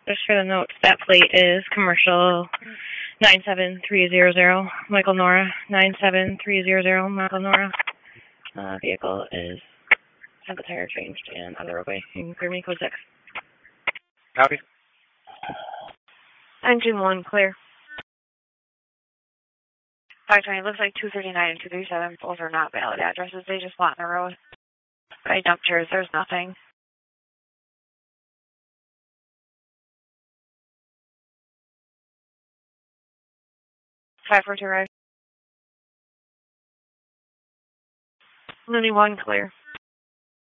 Just for the notes, that plate is commercial 97300, Michael Nora, 97300, Michael Nora. Vehicle is has the tire changed and on the roadway in Grimmy Code 6. Copy. Engine 1, clear. 520, looks like 239 and 237. Both are not valid addresses. They just want in the road. By dumpsters, there's nothing. 542 right. Looney 1, clear.